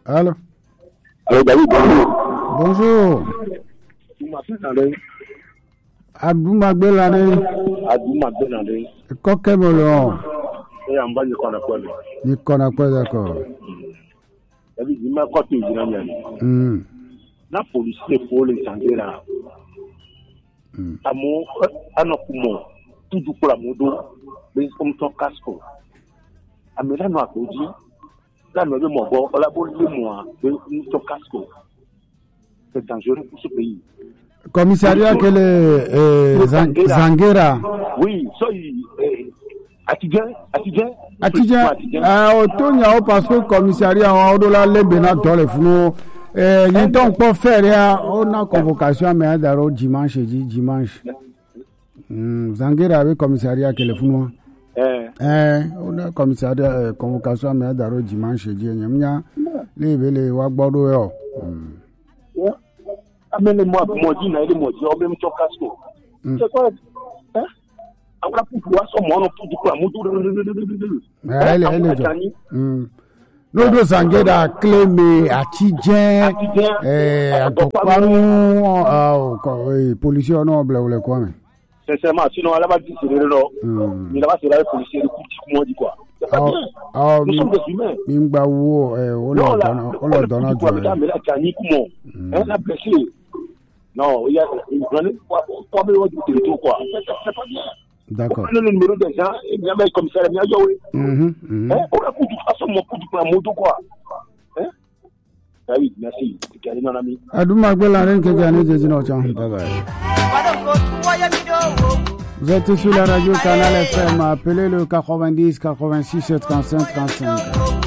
Allô? Allô, David, bonjour. Bonjour. Abdou Magbelane. Abdou Magbelane. Kokemolo. Et en bas, il connaît quoi? Il connaît quoi, d'accord. David, il m'a côté du la police, pour les Zangera. Amo, Anokumo, tout du pour la modo, mais comme ton casque. Amela no akodi, la no de mon bon, la bonne de moi, de ton casque. C'est dangereux pour ce pays. Commissariat que les Zangera. Oui, ça Atidjan. Otonya parce que commissariat on doit les bena dans les fous. Ni donc pour faire on a convocation mais daro dimanche. Zangera avec commissariat que les fous. On a commissariat convocation mais daro dimanche nyamnya les wagbodo yo. Amène-moi modi na ile modi o be mto casco. C'est quoi? Agora pour pouvoir son mono pour du quoi mudu. No do Zangera Clémé Atidjan policier noble ou le quoi mais sincèrement sinon elle va dire c'est non il va se la policier de comment dit quoi nous sommes des humains mimba wo on le donne mais la cani comment elle a blessé non il y a pas besoin de tout quoi c'est pas bien. D'accord. Le numéro des gens, et bien, comme ça, il y a joué. On a coup de façon, mon coup de moto, quoi. David, merci. Abdou Magbelane, que Gagné de Zinotian. Bye bye. Vous êtes sur la radio Canal FM. Appelez le 90 86 35 35.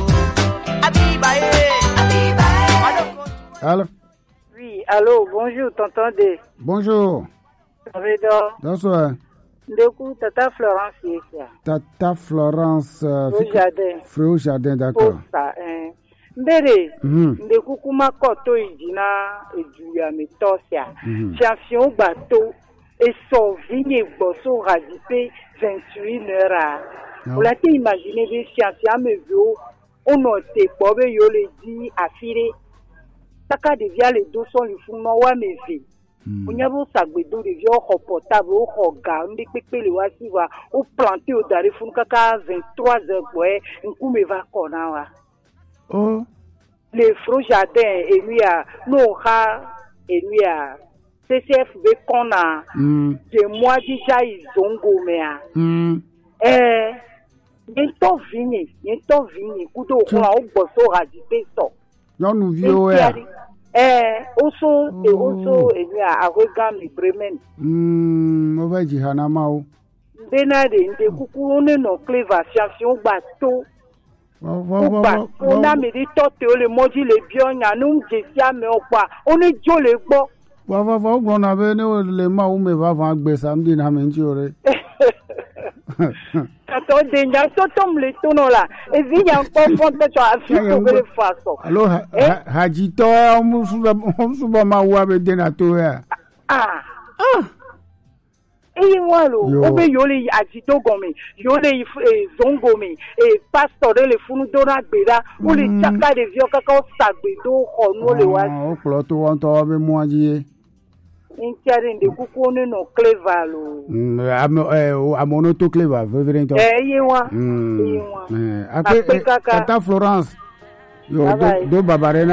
Allô? Oui, allô, bonjour, t'entendez? Bonjour. Bonsoir. Ndeku, Tata Florence Yessia. Tata Florence. Frère Jardin, d'accord. Mbere, Ndeku kuma koto ijina ejuya metosia. Champion bateau et son vigne bosso radipé 21 heures. Vous l'avez imaginé des champions me vieux, on note bobe yo le dit affiré. Taka devient les deux sont le fondement wa me vie. Onyabo sagbedo de vieux portable au ga ndekpekpe le wasi wa o planté au dare fun kaka 23h boy nkume va kona wa. Oh Les Front Jardin et lui a no ha et lui a CCFB kona de moi déjà ils ont gomea. Yento vini kudo ko o boso radipé so. Non nous vieux also et a regard le Bremen. Mauvais Jihanamao. Benade, de coucou, no clever, champion bateau. On a mis des totes, le maudit, les biens, à nous, j'ai mais au pas. On est Dieu les beaux. On avait les mains où me va vendre samedi, n'a même Quand on dénonce, tombe les tonneaux là. Et il y a encore fondation à faire de façon. Alors, Hajito, on se va m'avoir dénato. Et moi, yole Hajito gomi, yole zongomi, et pasteur le funu dona beda, ou les chaka de vieux cacao sagbedo, on le voit. Oh, cloto, on t'a avec moi, dit. Intiarinde kuku no clever lo amonoto clever veverento yewa après Tata Florence yo do babarena